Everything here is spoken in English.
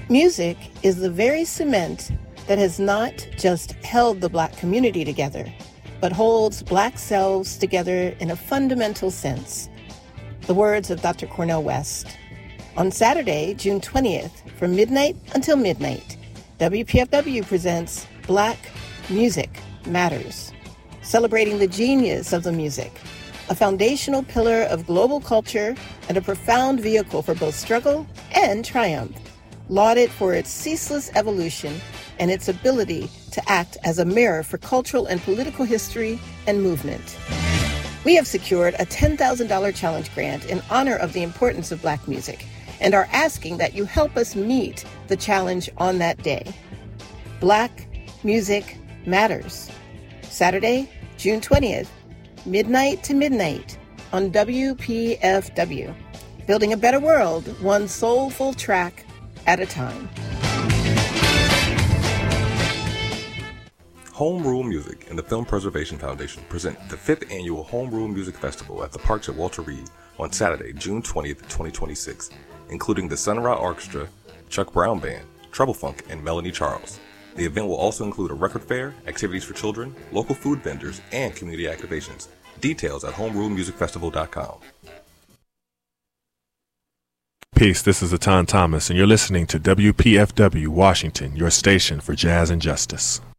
Music is the very cement that has not just held the Black community together, but holds Black selves together in a fundamental sense. The words of Dr. Cornel West. On Saturday, June 20th, from midnight until midnight, WPFW presents Black Music Matters, celebrating the genius of the music, a foundational pillar of global culture and a profound vehicle for both struggle and triumph, lauded for its ceaseless evolution and its ability to act as a mirror for cultural and political history and movement. We have secured a $10,000 challenge grant in honor of the importance of Black music and are asking that you help us meet the challenge on that day. Black Music Matters. Saturday, June 20th, midnight to midnight on WPFW. Building a better world, one soulful track at a time. Home Rule Music and the Film Preservation Foundation present the 5th Annual Home Rule Music Festival at the Parks at Walter Reed on Saturday, June 20th, 2026, including the Sun Ra Orchestra, Chuck Brown Band, Treble Funk, and Melanie Charles. The event will also include a record fair, activities for children, local food vendors, and community activations. Details at homerulemusicfestival.com. Peace, this is Atan Thomas, and you're listening to WPFW Washington, your station for jazz and justice.